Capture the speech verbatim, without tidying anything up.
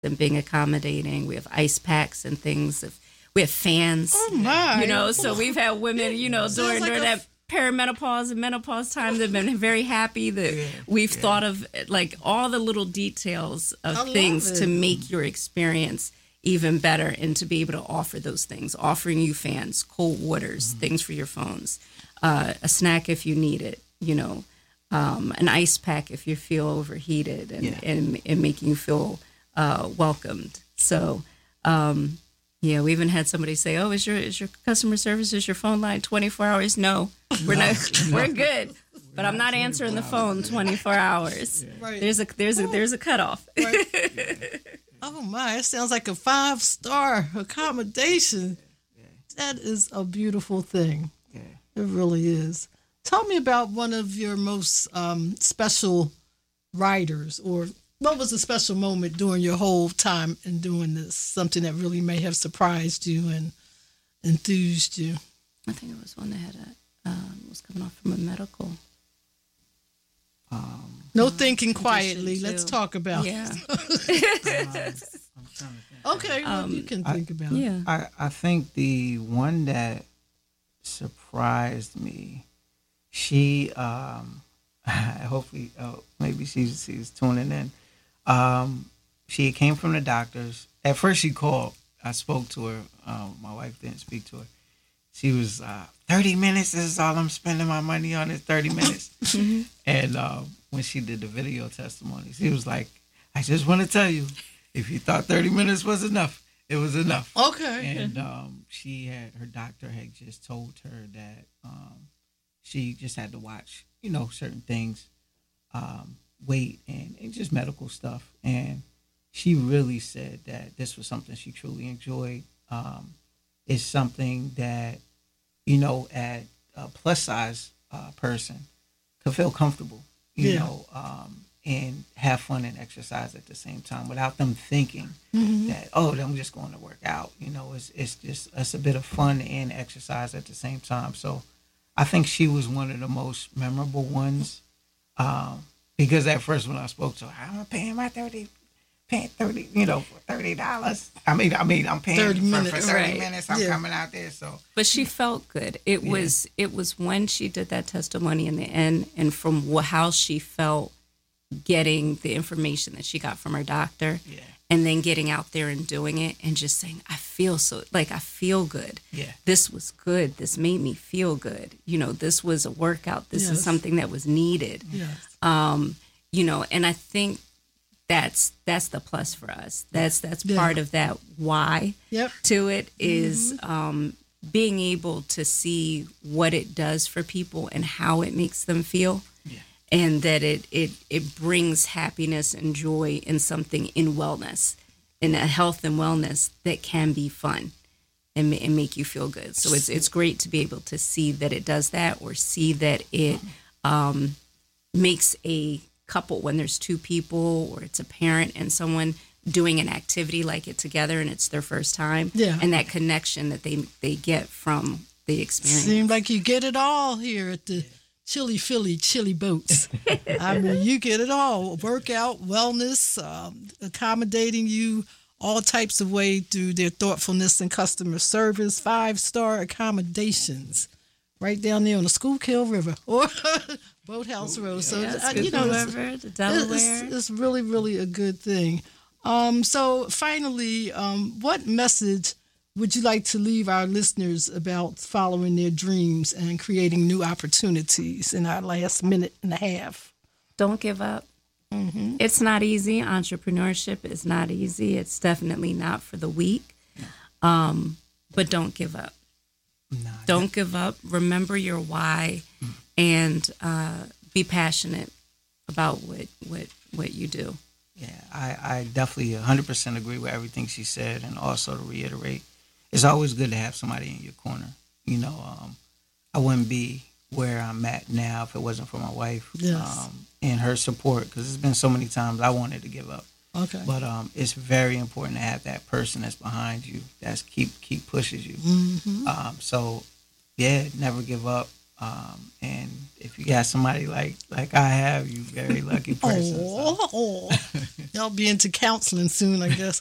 and being accommodating. We have ice packs and things. If we have fans. Oh my! You know, so we've had women, you know, during like during a- that perimenopause and menopause time, they've been very happy that Yeah, we've yeah. thought of like all the little details of I love things it. to make your experience even better and to be able to offer those things, offering you fans, cold waters, Mm-hmm. things for your phones, uh, a snack if you need it, you know, um, an ice pack if you feel overheated, and, Yeah. and, and making you feel uh, welcomed. So, um, yeah, we even had somebody say, "Oh, is your is your customer service, is your phone line twenty-four hours?" No, we're not. We're good, but I'm not answering the phone twenty-four hours. Right. There's a there's a there's a cutoff. Oh my! It sounds like a five star accommodation. That is a beautiful thing. Yeah. It really is. Tell me about one of your most um, special writers, or what was a special moment during your whole time in doing this? Something that really may have surprised you and enthused you. I think it was one that had a um, was coming off from a medical. Um, No thinking quietly. Let's too. talk about Yeah, it. um, I'm trying to think. Okay, well, Um, you can I- think about it. yeah. I, I think the one that surprised me, she, um, hopefully, oh, maybe she's, she's tuning in. Um, she came from the doctors. At first she called. I spoke to her. Um, my wife didn't speak to her. She was, uh, thirty minutes, this is all I'm spending my money on is thirty minutes. And um, when she did the video testimony, she was like, I just want to tell you, if you thought thirty minutes was enough, it was enough. Okay. And um, she had, her doctor had just told her that um, she just had to watch, you know, certain things, um, weight and, and just medical stuff. And she really said that this was something she truly enjoyed. Um, it's something that, you know, at a plus size uh, person could feel comfortable, you Yeah. know, um, and have fun and exercise at the same time without them thinking Mm-hmm. that, oh, I'm just going to work out. You know, it's it's just it's a bit of fun and exercise at the same time. So I think she was one of the most memorable ones, um, because at first when I spoke to her, I'm paying my thirty, paying thirty, you know, for thirty dollars. I mean, I mean, I'm paying thirty for, minutes, for thirty right. minutes. I'm Yeah. coming out there, so But she felt good. It Yeah. was it was when she did that testimony in the end, and from wh- how she felt getting the information that she got from her doctor, yeah, and then getting out there and doing it, and just saying, "I feel so like I feel good. yeah, This was good. This made me feel good. You know, this was a workout. This Yes. is something that was needed." Yes. Um, you know, and I think that's that's the plus for us. That's that's Yeah. part of that why Yep. to it is um, being able to see what it does for people and how it makes them feel, yeah, and that it it it brings happiness and joy in something in wellness, in a health and wellness that can be fun and, ma- and make you feel good. So it's it's great to be able to see that it does that, or see that it um, makes a couple, when there's two people or it's a parent and someone doing an activity like it together and it's their first time, Yeah. and that connection that they they get from the experience. Seems like you get it all here at the Chili Philly Chili Boats. I mean, you get it all: workout, wellness, um, accommodating you all types of way through their thoughtfulness and customer service. Five star accommodations, right down there on the Schuylkill River or Boathouse Road. So Yeah, uh, you know, it's, River, the it's, Delaware. it's really, really a good thing. Um, so finally, um, what message would you like to leave our listeners about following their dreams and creating new opportunities in our last minute and a half? Don't give up. Mm-hmm. It's not easy. Entrepreneurship is not easy. It's definitely not for the weak. Um, but don't give up. nah, Don't give up. Remember your why, and uh, be passionate about what what what you do. Yeah, I, I definitely one hundred percent agree with everything she said. And also to reiterate, it's always good to have somebody in your corner. You know, um, I wouldn't be where I'm at now if it wasn't for my wife, Yes. um, and her support, because there's been so many times I wanted to give up. Okay. But um, it's very important to have that person that's behind you, that's keep keep pushes you. Mm-hmm. Um, so, yeah, never give up. Um, and if you got somebody like like I have, you very lucky person. Oh, So. oh. Y'all be into counseling soon, I guess.